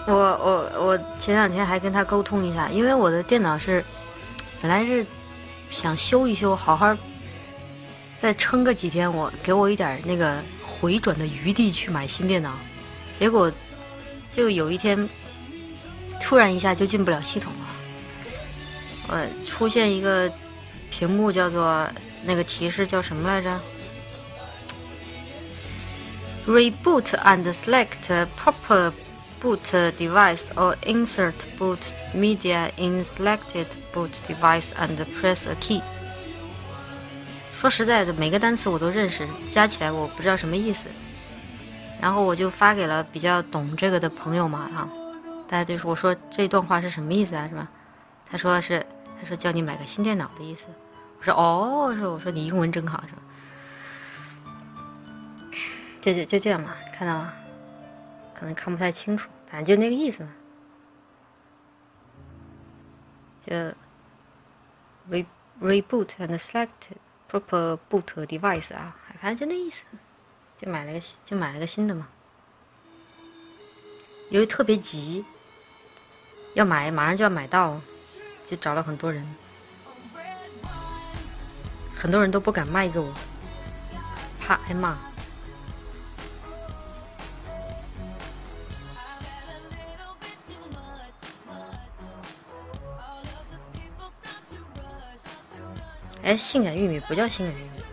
我前两天还跟他沟通一下，因为我的电脑是本来是想修一修，好好再撑个几天，给我一点那个回转的余地去买新电脑，结果就有一天突然一下就进不了系统了，出现一个屏幕叫做那个提示叫什么来着？ Reboot and select proper boot device or insert boot media in selected boot device and press a key。 说实在的，每个单词我都认识，加起来我不知道什么意思，然后我就发给了比较懂这个的朋友嘛大家就是我说这段话是什么意思啊，是吧？他说叫你买个新电脑的意思。我说哦，我说你英文真好，是吧？就这样嘛，看到吗？可能看不太清楚，反正就那个意思嘛。就 reboot and select proper boot device 啊，反正就那意思。就买了个新的嘛。由于特别急，要买马上就要买到，就找了很多人，很多人都不敢卖给我，怕挨骂。哎，性感玉米不叫性感玉米，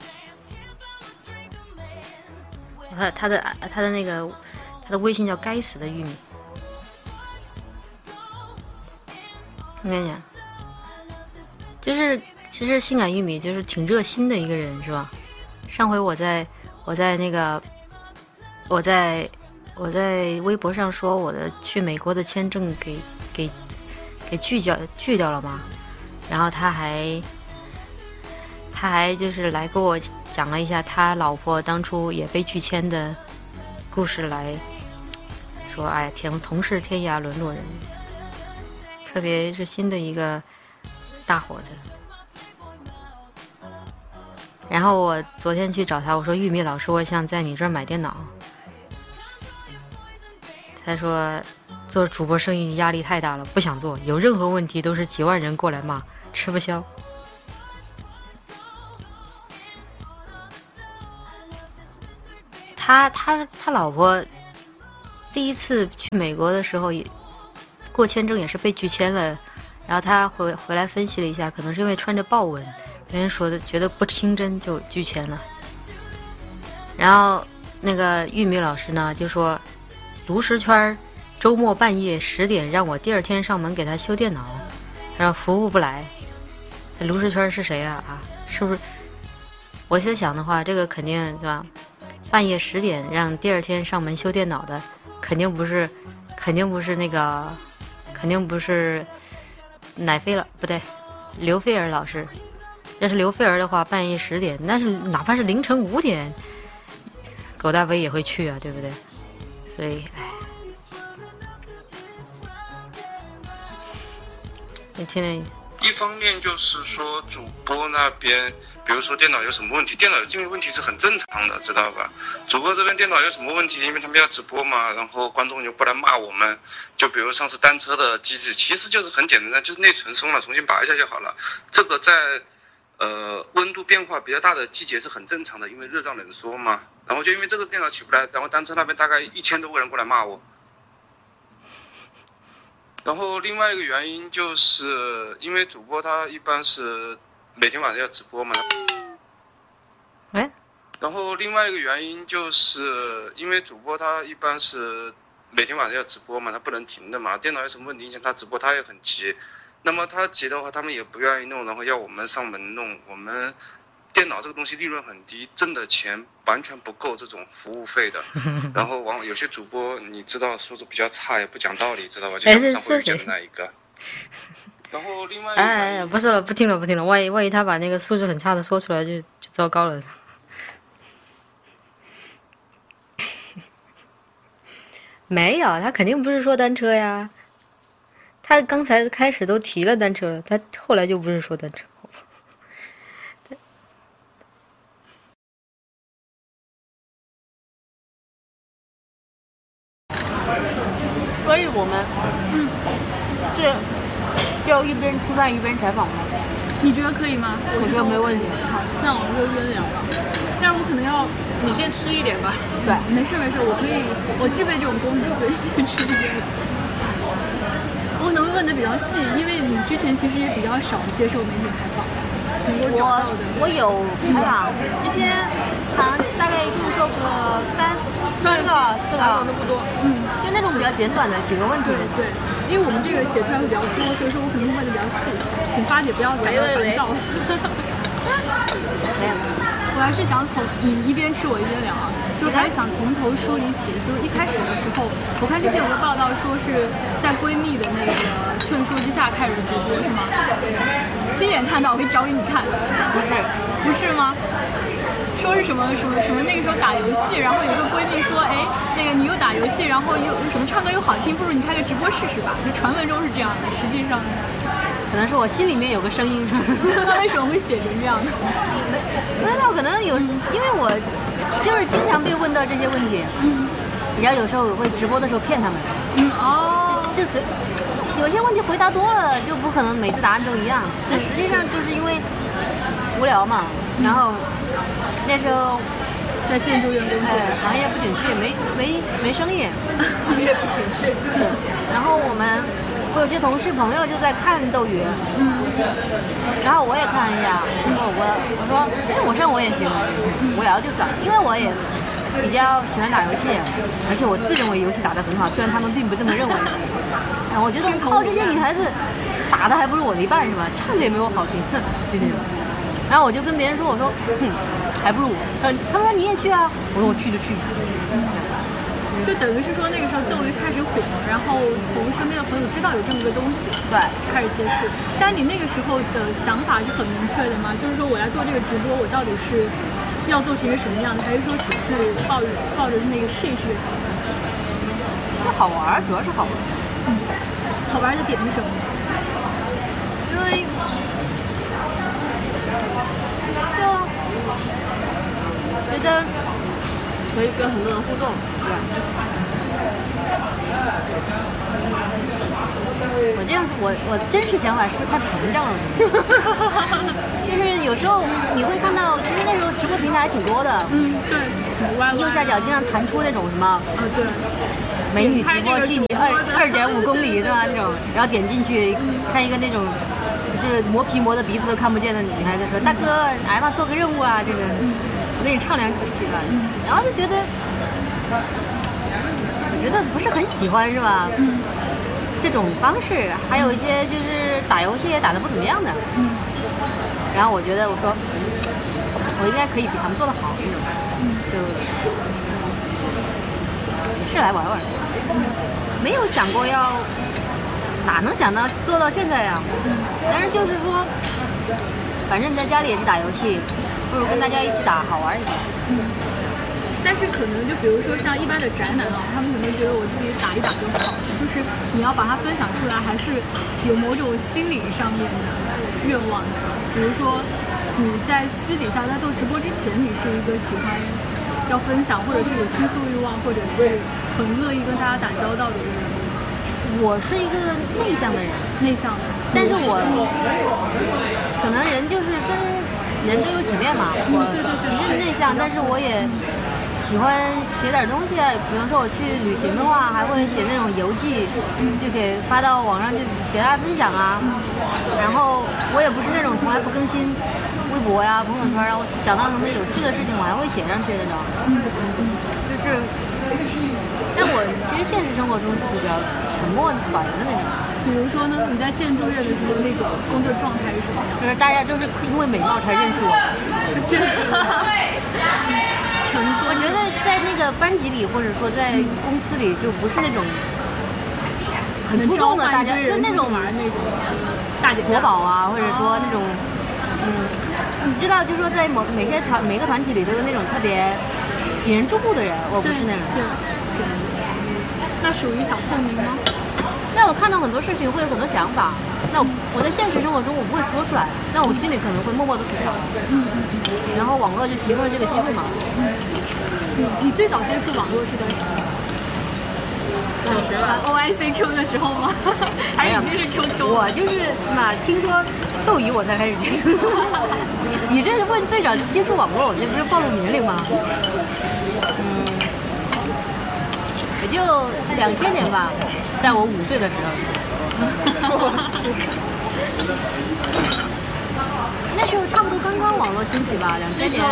他的那个他的微信叫该死的玉米。我跟你讲，就是其实性感玉米就是挺热心的一个人，是吧？上回我在微博上说我的去美国的签证给拒掉了嘛，然后他还就是来给我讲了一下他老婆当初也被拒签的故事，来说哎，同是天涯沦落人，特别是新的一个大伙子。然后我昨天去找他，我说玉米老师，我想在你这儿买电脑。他说做主播生意压力太大了，不想做，有任何问题都是几万人过来骂，吃不消。他老婆第一次去美国的时候也过签证也是被拒签了，然后他回来分析了一下，可能是因为穿着豹纹，别人说的觉得不清真就拒签了。然后那个玉米老师呢就说，卢石圈周末半夜10点让我第二天上门给他修电脑，他说服务不来。卢石圈是谁啊？是不是？我在想的话，这个肯定是吧？半夜10点让第二天上门修电脑的，肯定不是乃菲了，不对，刘菲儿老师。要是刘菲儿的话，半夜10点，那是哪怕是凌晨5点，狗大飞也会去啊，对不对？所以，你听听。 一方面就是说主播那边，比如说电脑有什么问题，电脑有这个问题是很正常的，知道吧？主播这边电脑有什么问题，因为他们要直播嘛，然后观众就不来骂我们。就比如上次单车的机制，其实就是很简单的，就是内存松了，重新拔一下就好了。这个在温度变化比较大的季节是很正常的，因为热胀冷缩嘛。然后就因为这个电脑起不来，然后单车那边大概1000多个人过来骂我。然后另外一个原因就是因为主播他一般是每天晚上要直播嘛。然后另外一个原因就是因为主播他一般是每天晚上要直播嘛，他不能停的嘛。电脑有什么问题影响他直播，他也很急。那么他急的话，他们也不愿意弄，然后要我们上门弄。我们电脑这个东西利润很低，挣的钱完全不够这种服务费的。然后有些主播你知道素质比较差，也不讲道理，知道吧？就像上回讲的那一个。然后另外不说了，不听了，万一他把那个素质很差的说出来就糟糕了。没有，他肯定不是说单车呀。他刚才开始都提了单车了，他后来就不是说单车。 喂， 所以我们是就一边吃饭一边采访吗？ 你觉得可以吗？ 我觉得没问题。 好，那我们就约聊。但是我可能要你先吃一点吧。 对，没事，我可以，我具备这种功能，对，一边吃一边聊。我可能会问的比较细，因为你之前其实也比较少接受媒体采访，能够找到的。 我有采访这些，好像大概一共做个四个， 都不多， 就那种比较简短的几个问题。 对，因为我们这个写出来会比较多，所以说我肯定会问的比较细，请花姐不要感到烦躁。 没有。 我还是想从你一边吃我一边聊啊，就是还是想从头梳理起。就是一开始的时候，我看之前有个报道说是在闺蜜的那个劝说之下开始直播，是吗？亲眼看到，我可以找给你看。不是吗？说是什么那个时候打游戏，然后有一个闺蜜说，哎，那个你又打游戏，然后又什么唱歌又好听，不如你开个直播试试吧。就传闻中是这样的，实际上可能是我心里面有个声音，是吧？ 那为什么会写成这样的？ 不知道，可能有，因为我就是经常被问到这些问题。你知道有时候我会直播的时候骗他们。就有些问题回答多了，就不可能每次答案都一样。这实际上就是因为无聊嘛。然后那时候在建筑院工作， 行业不景气，没生意。 行业不景气。 然后我有些同事朋友就在看斗鱼，然后我也看一下，我说，我上我也行，无聊就算了，因为我也比较喜欢打游戏，而且我自认为游戏打得很好，虽然他们并不这么认为。我觉得靠这些女孩子打的还不如我的一半是吧？唱的也没有好听，就那种。然后我就跟别人说，我说，还不如我。他们说你也去啊，我说我去就去。 就等于是说那个时候斗鱼开始火，然后从身边的朋友知道有这么个东西， 对， 开始接触。但你那个时候的想法是很明确的吗？就是说我来做这个直播，我到底是要做成一个什么样的，还是说只是抱着那个试一试的心态？ 就好玩，主要是好玩。 好玩的点是什么？ 因为就觉得可以跟很多人互动，对吧？ 我这样，我真实想法是不是太膨胀了？就是有时候你会看到，其实那时候直播平台还挺多的。 对。 右下角经常弹出那种什么， 对， 美女直播距离2.5公里，对吧？那种，然后点进去看一个那种，就是磨皮磨的鼻子都看不见的女孩子说：“大哥，来吧，做个任务啊，这个，我给你唱两口气吧。”然后就觉得，我觉得不是很喜欢，是吧？这种方式，还有一些就是打游戏也打得不怎么样的。然后我觉得，我说，我应该可以比他们做得好，那种。就也是来玩玩，没有想过要，哪能想到做到现在呀？但是就是说，反正在家里也是打游戏，不如跟大家一起打，好玩一点。 但是可能就比如说像一般的宅男啊，他们可能觉得我自己打一打就好了，就是你要把它分享出来，还是有某种心理上面的愿望的。比如说你在私底下在做直播之前，你是一个喜欢要分享，或者是有倾诉欲望，或者是很乐意跟大家打交道的一个人。 我是一个内向的人，但是我可能人就是分人都有几面嘛。我一个内向，但是我也喜欢写点东西啊。比方说我去旅行的话，还会写那种游记，就发到网上去给大家分享啊。然后我也不是那种从来不更新微博呀、朋友圈啊，我想到什么有趣的事情，我还会写上去那种。就是，但我其实现实生活中是比较沉默寡言的那种。 比如说呢，你在建筑院的时候那种工作状态是什么？ 就是大家都是因为美貌才认识我。 真的。成功。 我觉得在那个班级里，或者说在公司里，就不是那种很出众的，大家就那种大姐活宝啊，或者说那种你知道，就是说在每个团体里都有那种特别引人注目的人，我不是那种。 对。那属于小透明吗？ 那我看到很多事情会有很多想法，那我在现实生活中我不会说出来，那我心里可能会默默的吐槽。然后网络就提供了这个机会嘛。 你最早接触网络是在什么？ 小学吧。 OICQ 的时候吗？还是已经是 QQ？ 我就是嘛，听说斗鱼我才开始接触。你这是问最早接触网络，这不是暴露年龄吗？也就2000年吧，在我5岁的时候。那时候差不多刚刚网络兴起吧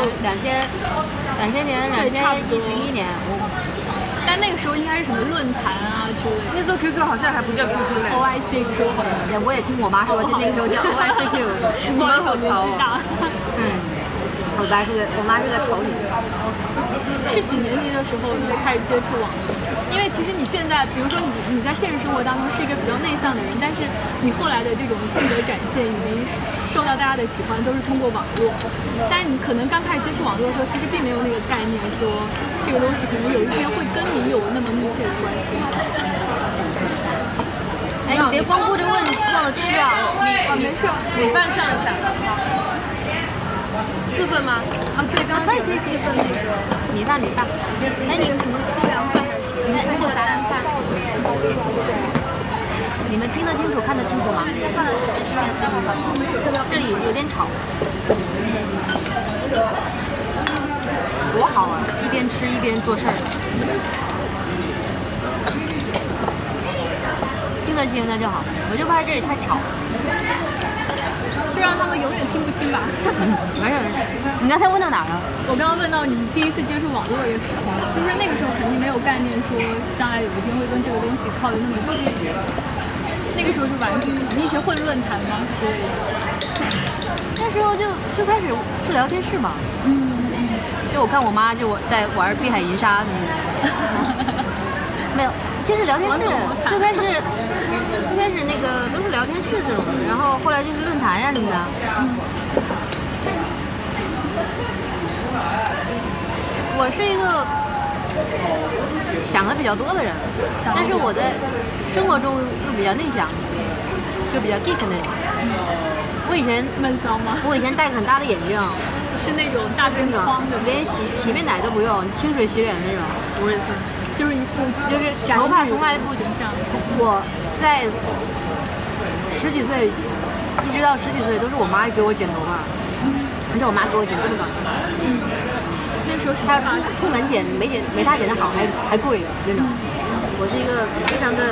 ，2001年。 但那个时候应该是什么论坛啊之类的。 那时候 QQ 好像还不叫 QQ 嘞。 OICQ 好像。 我也听我妈说，就那个时候叫 OICQ。 你妈好潮啊！ 我妈是个丑女。 是几年级的时候呢开始接触网络？因为其实你现在，比如说你在现实生活当中是一个比较内向的人，但是你后来的这种性格展现以及受到大家的喜欢都是通过网络。但是你可能刚开始接触网络的时候，其实并没有那个概念，说这个东西可能有一天会跟你有那么密切的关系。 哎，你别光顾着问，忘了吃啊！ 没事， 米饭上一下。4份吗？ 啊，对，刚刚可以4份那个米饭。哎，你有什么粗粮饭还是？哎，如果杂粮饭，你们听得清楚、看得清楚吗？先放到这边，这里有点吵。多好啊！一边吃一边做事儿。听得清那就好，我就怕这里太吵。 就让他们永远听不清吧。 没事。你刚才问到哪儿了？ 我刚刚问到你第一次接触网络的时候，就是那个时候肯定没有概念说将来有一天会跟这个东西靠得那么近。那个时候是玩什么？你以前混论坛吗之类的？ 那时候就开始是聊天室嘛。就我看我妈就在玩碧海银沙什么的。没有，就是聊天室。最开始那个都是聊天室这种，然后后来就是论坛呀什么的。我是一个想的比较多的人，但是我在生活中又比较内向，就比较 geek 那种。我以前闷骚吗？ 我以前戴很大的眼镜， 是那种大边框的， 连洗面奶都不用，清水洗脸的那种。 我也是，就是一副就是头发从来不形象。 我在10几岁，一直到10几岁都是我妈给我剪头发，而且我妈给我剪这么短。 那时候她要出门剪，没她剪的好还贵的那种。我是一个非常的